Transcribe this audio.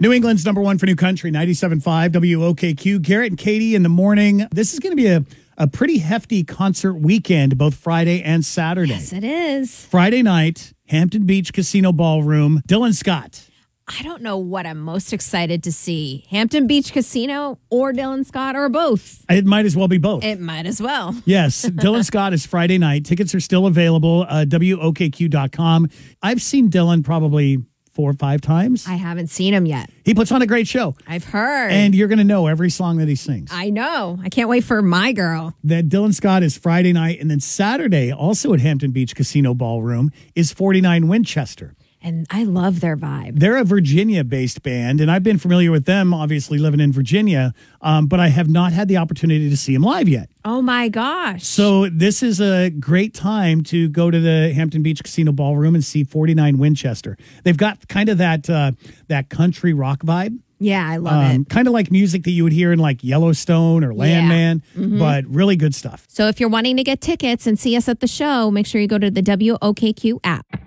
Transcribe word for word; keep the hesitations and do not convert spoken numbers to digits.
New England's number one for new country, ninety-seven point five W O K Q. Garrett and Katie in the morning. This is going to be a, a pretty hefty concert weekend, both Friday and Saturday. Yes, it is. Friday night, Hampton Beach Casino Ballroom. Dylan Scott. I don't know what I'm most excited to see. Hampton Beach Casino or Dylan Scott or both. It might as well be both. It might as well. Yes, Dylan Scott is Friday night. Tickets are still available, uh, W O K Q dot com. I've seen Dylan probably four or five times. I haven't seen him yet. He puts on a great show. I've heard. And you're going to know every song that he sings. I know. I can't wait for My Girl. That Dylan Scott is Friday night. And then Saturday, also at Hampton Beach Casino Ballroom, is forty-nine Winchester. And I love their vibe. They're a Virginia-based band, and I've been familiar with them, obviously, living in Virginia, um, but I have not had the opportunity to see them live yet. Oh, my gosh. So this is a great time to go to the Hampton Beach Casino Ballroom and see forty-nine Winchester. They've got kind of that uh, that country rock vibe. Yeah, I love Um, it. kind of like music that you would hear in like Yellowstone or Landman, Yeah. Mm-hmm. but really good stuff. So if you're wanting to get tickets and see us at the show, make sure you go to the W O K Q app.